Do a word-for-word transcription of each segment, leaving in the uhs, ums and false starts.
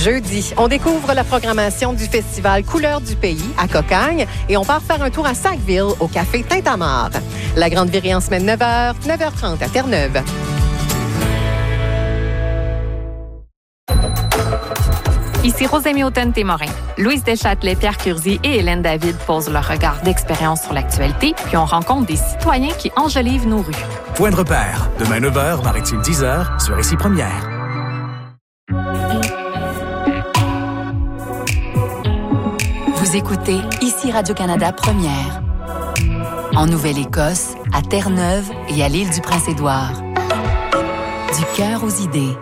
Jeudi, on découvre la programmation du festival Couleurs du pays à Cocagne et on part faire un tour à Sackville au café Tintamarre. La grande virée en semaine neuf heures, neuf heures trente à Terre-Neuve. Ici Rosémie Hautain-Témorin. Louise Deschâtelet, Pierre Curzi et Hélène David posent leur regard d'expérience sur l'actualité, puis on rencontre des citoyens qui enjolivent nos rues. Point de repère, demain neuf heures, Maritime dix heures, sur Ici Première. Vous écoutez Ici Radio-Canada Première. En Nouvelle-Écosse, à Terre-Neuve et à l'île du Prince-Édouard. Du cœur aux idées.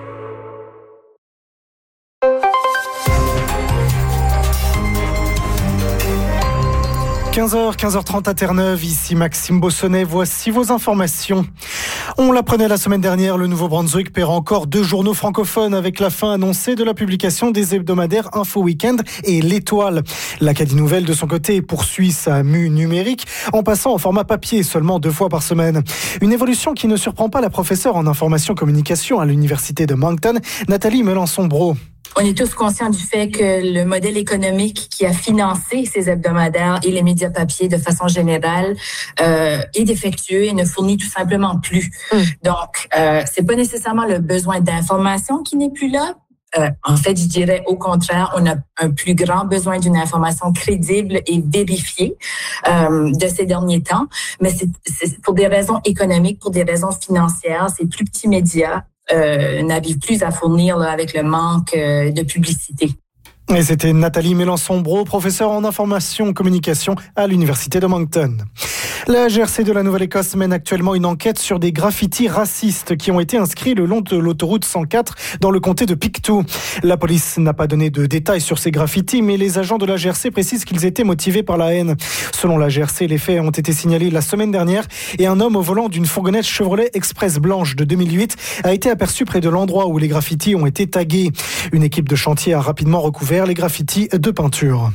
quinze heures, quinze heures trente à Terre-Neuve, ici Maxime Bossonnet, voici vos informations. On l'apprenait la semaine dernière, le Nouveau-Brunswick paiera encore deux journaux francophones avec la fin annoncée de la publication des hebdomadaires Info Weekend et L'Étoile. L'Acadie Nouvelle, de son côté, poursuit sa mue numérique en passant au format papier seulement deux fois par semaine. Une évolution qui ne surprend pas la professeure en information communication à l'Université de Moncton, Nathalie Melançon-Brault. On est tous conscients du fait que le modèle économique qui a financé ces hebdomadaires et les médias papier de façon générale euh, est défectueux et ne fournit tout simplement plus. Mm. Donc, euh, c'est pas nécessairement le besoin d'information qui n'est plus là. Euh, en fait, je dirais au contraire, on a un plus grand besoin d'une information crédible et vérifiée euh, de ces derniers temps. Mais c'est, c'est pour des raisons économiques, pour des raisons financières, ces plus petits médias Euh, n'arrive plus à fournir là, avec le manque euh, de publicité. Et c'était Nathalie Melançon-Brault, professeure en information communication à l'Université de Moncton. La G R C de la Nouvelle-Écosse mène actuellement une enquête sur des graffitis racistes qui ont été inscrits le long de l'autoroute cent quatre dans le comté de Pictou. La police n'a pas donné de détails sur ces graffitis, mais les agents de la G R C précisent qu'ils étaient motivés par la haine. Selon la G R C, les faits ont été signalés la semaine dernière et un homme au volant d'une fourgonnette Chevrolet Express blanche de deux mille huit a été aperçu près de l'endroit où les graffitis ont été tagués. Une équipe de chantier a rapidement recouvert les graffitis de peinture.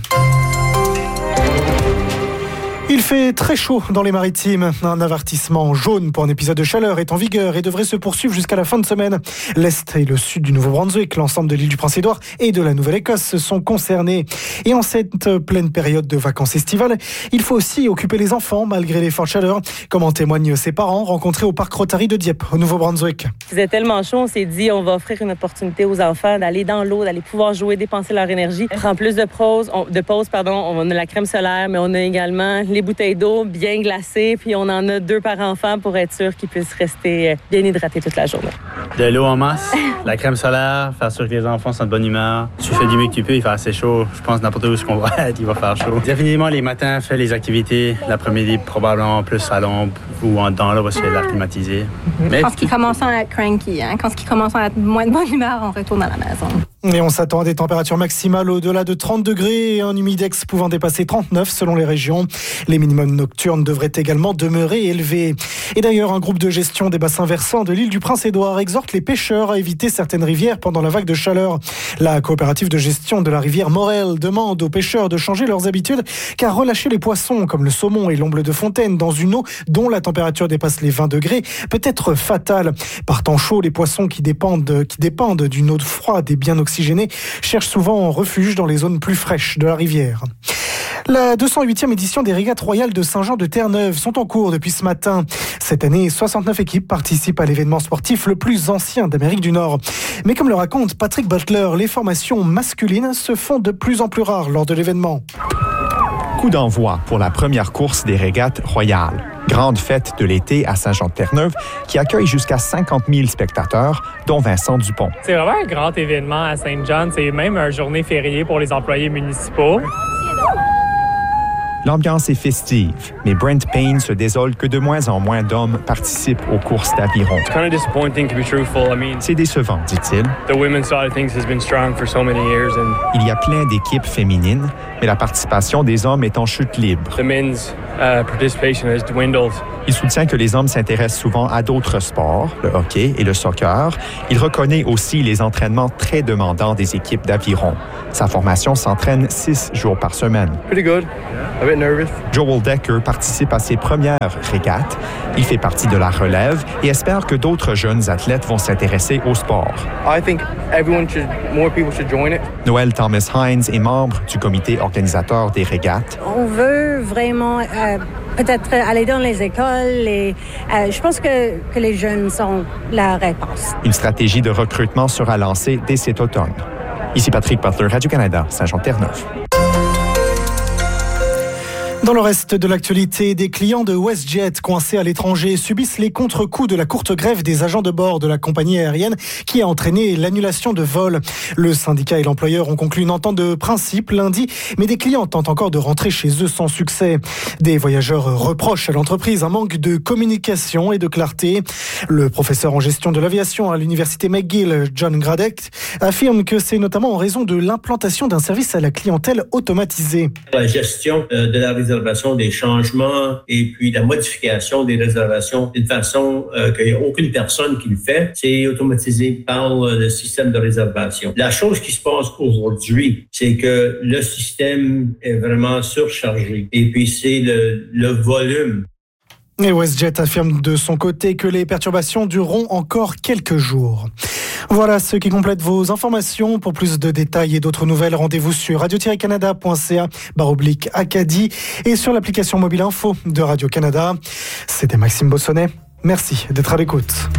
Il fait très chaud dans les Maritimes. Un avertissement jaune pour un épisode de chaleur est en vigueur et devrait se poursuivre jusqu'à la fin de semaine. L'Est et le Sud du Nouveau-Brunswick, l'ensemble de l'île du Prince-Édouard et de la Nouvelle-Écosse sont concernés. Et en cette pleine période de vacances estivales, il faut aussi occuper les enfants malgré les fortes chaleurs, comme en témoignent ses parents rencontrés au parc Rotary de Dieppe, au Nouveau-Brunswick. Il faisait tellement chaud, on s'est dit on va offrir une opportunité aux enfants d'aller dans l'eau, d'aller pouvoir jouer, dépenser leur énergie. On prend plus de pause, on, de pause, pardon, on a la crème solaire, mais on a également les bouteilles d'eau bien glacées, puis on en a deux par enfant pour être sûr qu'ils puissent rester bien hydratés toute la journée. De l'eau en masse, la crème solaire, faire sûr que les enfants sont de bonne humeur. Tu fais du mieux que tu peux, il fait assez chaud. Je pense n'importe où qu'on va être, il va faire chaud. Définitivement, les matins, fais les activités. L'après-midi, probablement plus à l'ombre ou dans l'eau parce qu'il y a l'air climatisé. Mm-hmm. Mais... Quand ils commencent à être cranky, hein? Quand ils commencent à être moins de bonne humeur, on retourne à la maison. Et on s'attend à des températures maximales au-delà de trente degrés et un humidex pouvant dépasser trente-neuf selon les régions. Les minimums nocturnes devraient également demeurer élevés. Et d'ailleurs, un groupe de gestion des bassins versants de l'île du Prince-Édouard exhorte les pêcheurs à éviter certaines rivières pendant la vague de chaleur. La coopérative de gestion de la rivière Morel demande aux pêcheurs de changer leurs habitudes car relâcher les poissons comme le saumon et l'omble de fontaine dans une eau dont la température dépasse les vingt degrés peut être fatale. Par temps chaud, les poissons qui dépendent, qui dépendent d'une eau froide et bien oxygénée cherchent souvent un refuge dans les zones plus fraîches de la rivière. La deux cent huitième édition des régates royales de Saint-Jean de Terre-Neuve sont en cours depuis ce matin. Cette année, soixante-neuf équipes participent à l'événement sportif le plus ancien d'Amérique du Nord. Mais comme le raconte Patrick Butler, les formations masculines se font de plus en plus rares lors de l'événement. Coup d'envoi pour la première course des régates royales. Grande fête de l'été à Saint-Jean-de-Terre-Neuve qui accueille jusqu'à cinquante mille spectateurs, dont Vincent Dupont. C'est vraiment un grand événement à Saint-Jean. C'est même une journée fériée pour les employés municipaux. L'ambiance est festive, mais Brent Payne se désole que de moins en moins d'hommes participent aux courses d'aviron. C'est décevant, dit-il. Il y a plein d'équipes féminines, mais la participation des hommes est en chute libre. uh, participation has dwindled. Il soutient que les hommes s'intéressent souvent à d'autres sports, le hockey et le soccer. Il reconnaît aussi les entraînements très demandants des équipes d'aviron. Sa formation s'entraîne six jours par semaine. Pretty good. A bit nervous. Joel Decker participe à ses premières régates. Il fait partie de la relève et espère que d'autres jeunes athlètes vont s'intéresser au sport. I think everyone should, more people should join it. Noël Thomas Hines est membre du comité organisateur des régates. On veut vraiment euh, peut-être aller dans les écoles et euh, je pense que, que les jeunes sont la réponse. Une stratégie de recrutement sera lancée dès cet automne. Ici Patrick Butler, Radio-Canada, Saint-Jean-Terre-Neuve. Dans le reste de l'actualité, des clients de WestJet coincés à l'étranger subissent les contre-coups de la courte grève des agents de bord de la compagnie aérienne qui a entraîné l'annulation de vols. Le syndicat et l'employeur ont conclu une entente de principe lundi, mais des clients tentent encore de rentrer chez eux sans succès. Des voyageurs reprochent à l'entreprise un manque de communication et de clarté. Le professeur en gestion de l'aviation à l'université McGill, John Gradek, affirme que c'est notamment en raison de l'implantation d'un service à la clientèle automatisé. La gestion de la réservation des changements et puis la modification des réservations d'une façon euh, qu'il n'y a aucune personne qui le fait. C'est automatisé par euh, le système de réservation. La chose qui se passe aujourd'hui, c'est que le système est vraiment surchargé et puis c'est le, le volume. Et WestJet affirme de son côté que les perturbations dureront encore quelques jours. Voilà ce qui complète vos informations. Pour plus de détails et d'autres nouvelles, rendez-vous sur radio tiret canada point c a barre oblique Acadie et sur l'application mobile info de Radio-Canada. C'était Maxime Bossonnet. Merci d'être à l'écoute.